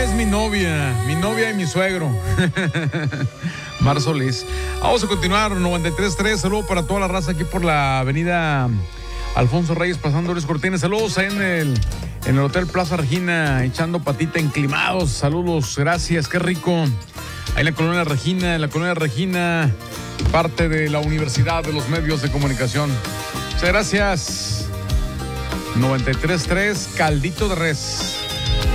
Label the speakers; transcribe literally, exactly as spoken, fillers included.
Speaker 1: es mi novia, mi novia y mi suegro. Mar Solís. Vamos a continuar, noventa y tres tres. Saludos para toda la raza aquí por la avenida Alfonso Reyes, pasando Luis Cortines. Saludos ahí en el, en el Hotel Plaza Regina, echando patita, inclimados. Saludos, gracias, qué rico. Ahí en la colonia Regina, en la colonia Regina, parte de la Universidad de los Medios de Comunicación. Muchas gracias. noventa y tres tres, caldito de res.